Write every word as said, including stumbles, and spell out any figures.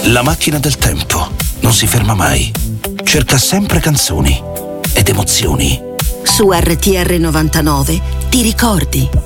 La macchina del tempo non si ferma mai. Cerca sempre canzoni ed emozioni. Su R T R novantanove ti ricordi